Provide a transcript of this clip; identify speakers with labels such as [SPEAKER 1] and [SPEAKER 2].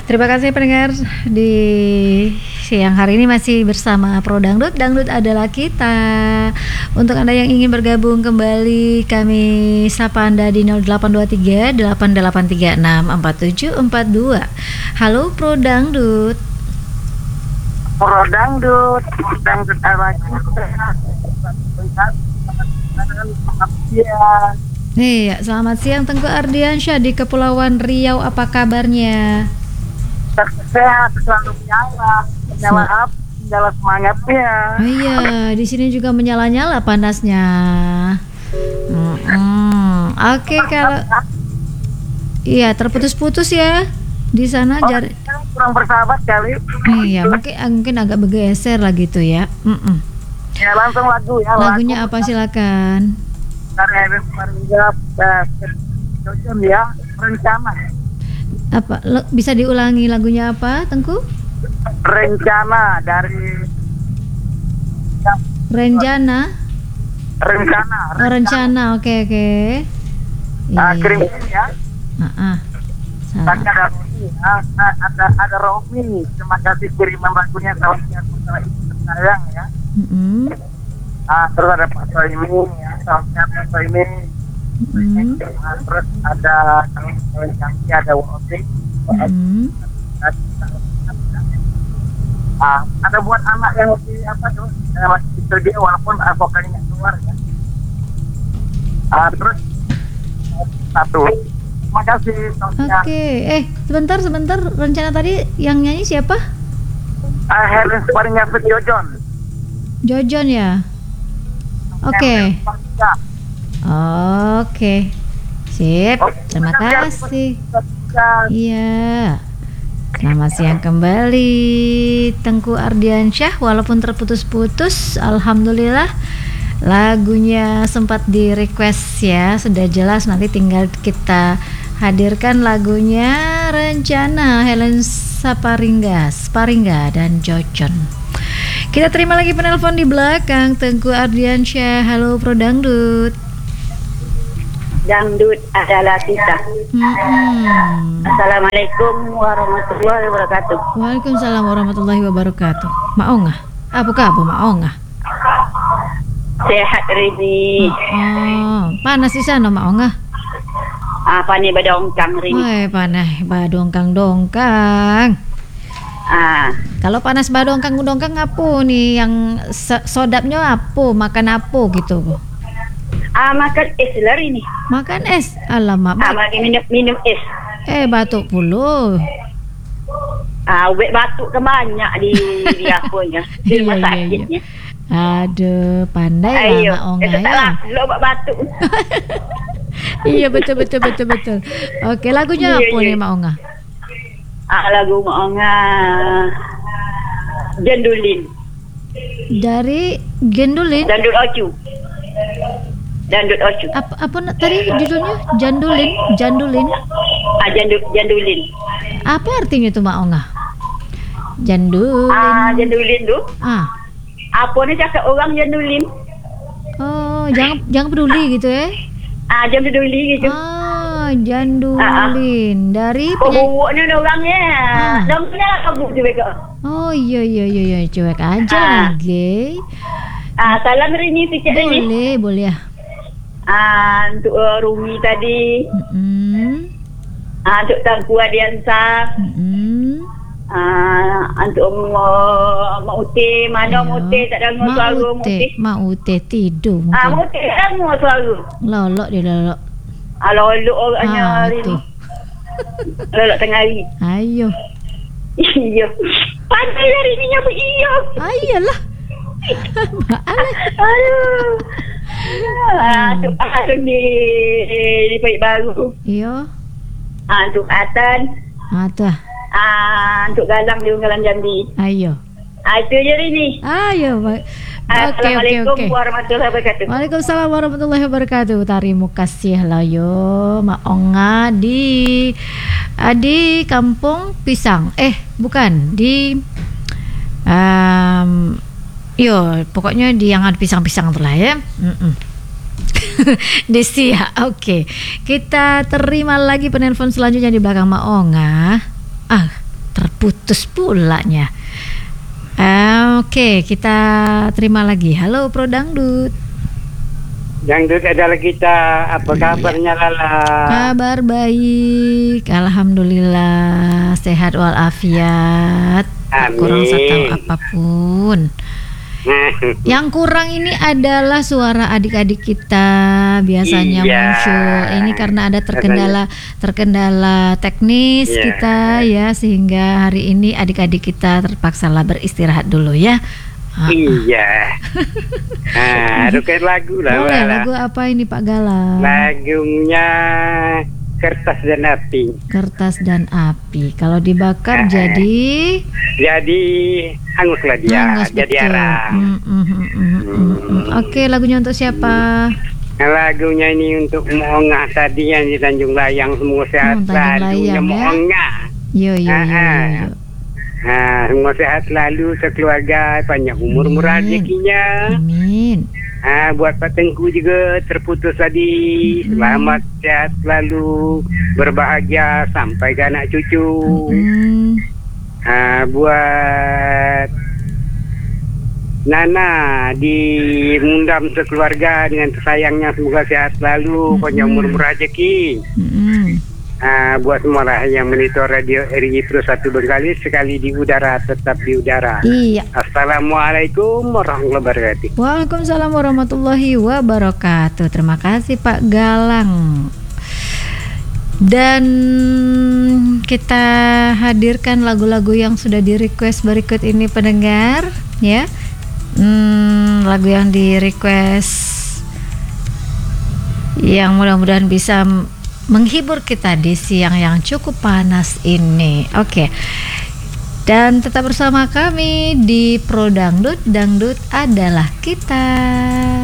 [SPEAKER 1] Terima kasih pendengar, di siang hari ini masih bersama Pro Dangdut. Dangdut adalah kita. Untuk Anda yang ingin bergabung kembali, kami sapa Anda di 0823 8836 4742. Halo Pro Dangdut.
[SPEAKER 2] Pro Dangdut, Dangdut ala kita.
[SPEAKER 1] Iya, selamat siang Tengku Ardiansyah di Kepulauan Riau. Apa kabarnya?
[SPEAKER 2] Sehat, selalu nyala semangatnya.
[SPEAKER 1] Oh iya, di sini juga menyala-nyala panasnya. Oke, kalau iya terputus-putus ya di sana.
[SPEAKER 2] Kurang bersahabat kali.
[SPEAKER 1] Iya, mungkin agak bergeser lah gitu ya.
[SPEAKER 2] Ya langsung lagu ya.
[SPEAKER 1] Lagunya apa silakan?
[SPEAKER 2] Dari Evan Faringa, Jojon ya, Rencana.
[SPEAKER 1] Apa bisa diulangi lagunya apa, Tengku?
[SPEAKER 2] Rencana dari
[SPEAKER 1] Rencana.
[SPEAKER 2] Oh,
[SPEAKER 1] rencana. Oke.
[SPEAKER 2] Kirim ya.
[SPEAKER 1] Salah.
[SPEAKER 2] Ada Romi. Terima kasih kiriman lagunya, kalau masalah itu tersayang ya. Terus ada Pak Soimi ya, salamnya Pak Soimi. Terus ada kawan canggih, ada Wopik. Ada buat anak yang masih di studio walaupun vokalnya nggak keluar ya. Terus satu. Terima kasih.
[SPEAKER 1] Oke. Sebentar. Rencana tadi yang nyanyi siapa?
[SPEAKER 2] Helen Faringa Jojon.
[SPEAKER 1] Jojon ya. Oke. Sip. Terima kasih. Iya. Selamat siang kembali Tengku Ardiansyah. Walaupun terputus-putus, alhamdulillah lagunya sempat di request ya. Sudah jelas, nanti tinggal kita hadirkan lagunya Rencana Helen Faringa dan Jojon. Kita terima lagi penelpon di belakang. Tengku Ardiansyah. Halo Pro Dangdut.
[SPEAKER 3] Dangdut adalah kita. Assalamualaikum warahmatullahi wabarakatuh.
[SPEAKER 1] Waalaikumsalam warahmatullahi wabarakatuh. Maongah. Apa kabar Maongah?
[SPEAKER 3] Sehat Rini.
[SPEAKER 1] Panas di sana Maongah.
[SPEAKER 3] Panas badongkang Rini.
[SPEAKER 1] Woi, panas badongkang. Kalau panas badongkang apa nih yang sodapnya apa? Makan apa gitu?
[SPEAKER 3] Makan es lah ini.
[SPEAKER 1] Makan es? Alamak.
[SPEAKER 3] Minum es.
[SPEAKER 1] Batuk puluh.
[SPEAKER 3] Batuk ke banyak di apunya. Di rumah sakitnya.
[SPEAKER 1] Aduh, pandai lah Mak Onga ya.
[SPEAKER 3] Lo batuk.
[SPEAKER 1] Iya betul. Oke, lagunya apa nih Mak Onga?
[SPEAKER 3] Lagu Mak Onga Jandulin. Dari
[SPEAKER 1] Gendulin?
[SPEAKER 3] Dandut Ocu.
[SPEAKER 1] Apa tadi judulnya? Jandulin.
[SPEAKER 3] Jandulin.
[SPEAKER 1] Apa artinya tuh Mak Onga? Jandulin.
[SPEAKER 3] Jandulin tuh. Apa nih cakap orang jandulin? Oh,
[SPEAKER 1] jangan peduli gitu ya?
[SPEAKER 3] Jangan peduli gitu.
[SPEAKER 1] Jandulin dari
[SPEAKER 3] buuknya orangnya. Dongnya kabur cuek.
[SPEAKER 1] Oh iya, cuek aja lagi.
[SPEAKER 3] Salam Rini sikit Rini.
[SPEAKER 1] Boleh ya.
[SPEAKER 3] Untuk Rumi tadi. Untuk Tangku Ardiansyah. Untuk Mak Uti, mana Mak Uti tak dengar suara
[SPEAKER 1] Mak Uti tidur mungkin.
[SPEAKER 3] Mak Uti tak dengar suara.
[SPEAKER 1] Lolok.
[SPEAKER 3] Lolok orangnya hari ni. Lolok tengah hari.
[SPEAKER 1] Ayo.
[SPEAKER 3] Iya. Pandai hari ni nyapa iya.
[SPEAKER 1] Ayolah.
[SPEAKER 3] Untuk di Baik Baru.
[SPEAKER 1] Iya.
[SPEAKER 3] Untuk Atan. Untuk Galang di Unggalan Jambi.
[SPEAKER 1] Ayo.
[SPEAKER 3] Itu je Rini.
[SPEAKER 1] Ayo.
[SPEAKER 3] Assalamualaikum warahmatullahi wabarakatuh.
[SPEAKER 1] Waalaikumsalam warahmatullahi wabarakatuh. Terima kasih lah yo Mak Onga di Kampung Pisang. Bukan di pokoknya di yang ada pisang-pisang itulah ya. Desi ya. Oke. Kita terima lagi penelpon selanjutnya di belakang Mak Onga. putus pulanya. Oke, kita terima lagi. Halo Pro Dangdut.
[SPEAKER 4] Dangdut adalah kita. Apa kabarnya Lala?
[SPEAKER 1] Kabar baik, alhamdulillah, sehat walafiat. Tak kurang tahu apapun. Yang kurang ini adalah suara adik-adik kita biasanya muncul. Ini karena ada terkendala teknis kita ya, sehingga hari ini adik-adik kita terpaksa lah beristirahat dulu ya.
[SPEAKER 4] Iya. Ruket lagu lah.
[SPEAKER 1] Boleh, lagu apa ini Pak Galang?
[SPEAKER 4] Lagunya Kertas dan Api.
[SPEAKER 1] Kertas dan Api. Kalau dibakar jadi
[SPEAKER 4] hanguslah dia.
[SPEAKER 1] Hangus,
[SPEAKER 4] jadi
[SPEAKER 1] betul.
[SPEAKER 4] arang.
[SPEAKER 1] Oke, lagunya untuk siapa?
[SPEAKER 4] Lagunya ini untuk Moongah tadi yang di Tanjung Layang. Semua sehat lagunya Moongah.
[SPEAKER 1] Yo.
[SPEAKER 4] Semua sehat selalu sekeluarga, panjang umur murah rezekinya.
[SPEAKER 1] Amin.
[SPEAKER 4] Buat Pak Tengku juga terputus tadi. Selamat sehat selalu, berbahagia sampai ke anak cucu. Buat Nana di Mundam sekeluarga dengan sayangnya, semoga sehat selalu, panjang umur murah rezeki. Buat semua lah yang monitor radio RI Pro 1 Bengkalis, sekali di udara tetap di udara.
[SPEAKER 1] Iya.
[SPEAKER 4] Assalamualaikum warahmatullahi wabarakatuh.
[SPEAKER 1] Waalaikumsalam warahmatullahi wabarakatuh. Terima kasih Pak Galang. Dan kita hadirkan lagu-lagu yang sudah di request berikut ini pendengar ya. Lagu yang di request yang mudah-mudahan bisa menghibur kita di siang yang cukup panas ini. Oke. Dan tetap bersama kami di Pro Dangdut, Dangdut adalah kita.